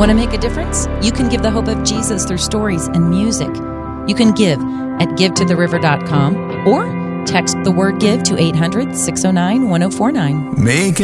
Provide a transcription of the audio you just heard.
Want to make a difference? You can give the hope of Jesus through stories and music. You can give at givetotheriver.com or text the word give to 800-609-1049. Make